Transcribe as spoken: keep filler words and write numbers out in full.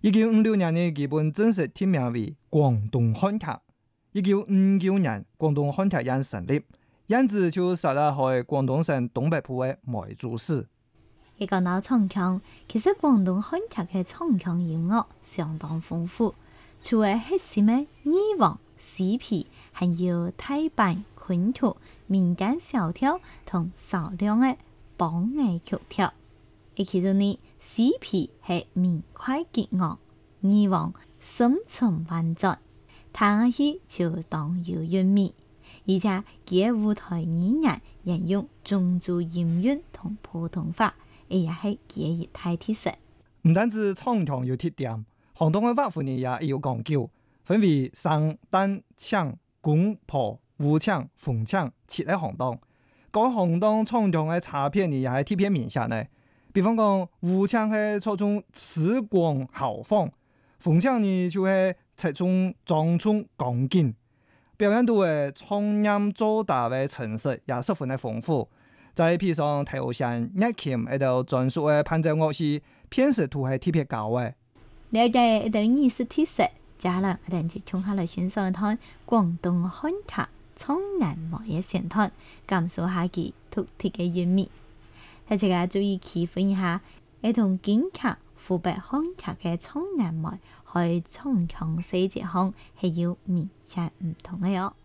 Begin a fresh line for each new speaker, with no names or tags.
一九五六年呢，基本正式定名為廣東漢劇。一九五九年，廣東漢劇院成立，因此就實在係廣東省東北部嘅梅州市。
一講到唱腔，其實廣東漢劇嘅唱腔音樂相當豐富，除咗核心嘅二王、四皮，還有大板、昆曲、民間小調同少量嘅梆藝曲調。而其中呢，四皮係明快激昂，二王深沉婉轉，聽起就當有韻味，而且佢嘅舞台語言沿用漳州音韻同普通話。也係佢嘅大特色。
唔單止唱腔有特點，行當嘅樂府呢也有講究，分為笙、旦、箏、宮、婆、胡腔、風腔七個行當。各行當唱腔嘅差別呢也係特別明顯嘅。比方講，胡腔係側重詞廣豪放，風腔呢就係側重莊重剛勁，表現到嘅唱音做打嘅程式也十分嘅豐富。在譬如上頭上樂琴喺度專屬嘅伴奏樂器，辨識度係特別高嘅。
了解一道意思特色，接下來我哋就從下來欣賞一段廣東漢劇唱眼眉嘅選段，感受下其獨特嘅韻味。大家注意區分一下，係同京劇、湖北漢劇嘅唱眼眉喺唱腔細節上係有明顯唔同嘅喲。